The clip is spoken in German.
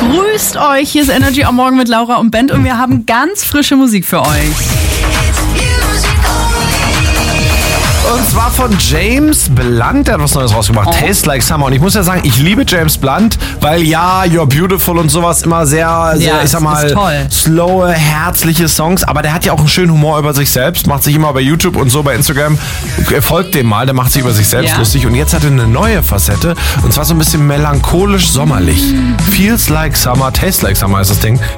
Grüßt euch, hier ist Energy am Morgen mit Laura und Bent und wir haben ganz frische Musik für euch. Und zwar von James Blunt, der hat was Neues rausgemacht. Taste Like Summer. Und ich muss ja sagen, ich liebe James Blunt, weil ja, You're Beautiful und sowas immer sehr ich sag mal, slowe, herzliche Songs. Aber der hat ja auch einen schönen Humor über sich selbst, macht sich immer bei YouTube und so, bei Instagram. Folgt dem mal, der macht sich über sich selbst lustig. Und jetzt hat er eine neue Facette. Und zwar so ein bisschen melancholisch sommerlich. Feels Like Summer, Taste Like Summer ist das Ding.